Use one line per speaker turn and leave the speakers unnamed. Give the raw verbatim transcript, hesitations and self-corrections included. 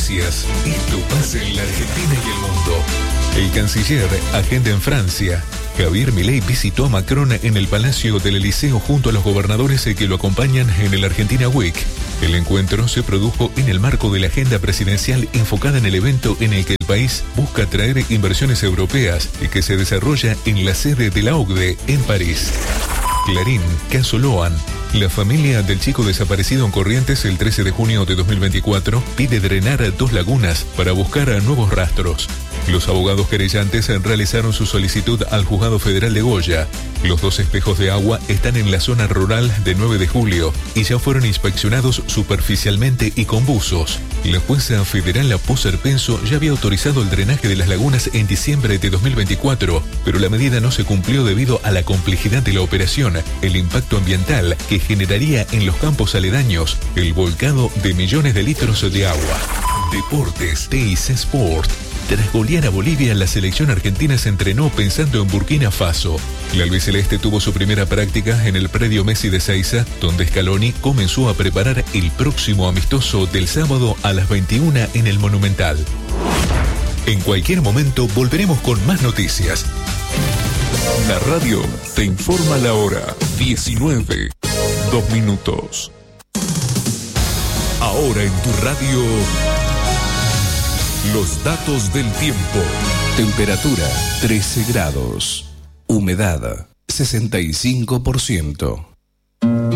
noticias. Esto pasa en la Argentina y el mundo. El canciller agenda en Francia. Javier Milei visitó a Macron en el Palacio del Elíseo junto a los gobernadores que lo acompañan en el Argentina Week. El encuentro se produjo en el marco de la agenda presidencial enfocada en el evento en el que el país busca atraer inversiones europeas y que se desarrolla en la sede de la O C D E en París. Clarín, caso Loan. La familia del chico desaparecido en Corrientes el trece de junio de dos mil veinticuatro pide drenar dos lagunas para buscar a nuevos rastros. Los abogados querellantes realizaron su solicitud al Juzgado Federal de Goya. Los dos espejos de agua están en la zona rural de nueve de julio y ya fueron inspeccionados superficialmente y con buzos. La jueza federal Apo Serpenso ya había autorizado el drenaje de las lagunas en diciembre de dos mil veinticuatro, pero la medida no se cumplió debido a la complejidad de la operación, el impacto ambiental que generaría en los campos aledaños, el volcado de millones de litros de agua. Deportes, T I C Sport. Tras golear a Bolivia, la selección argentina se entrenó pensando en Burkina Faso. La albiceleste tuvo su primera práctica en el predio Messi de Ezeiza, donde Scaloni comenzó a preparar el próximo amistoso del sábado a las veintiuna en el Monumental. En cualquier momento volveremos con más noticias. La radio te informa la hora diecinueve, dos minutos. Ahora en tu radio, los datos del tiempo. Temperatura trece grados. Humedad sesenta y cinco por ciento.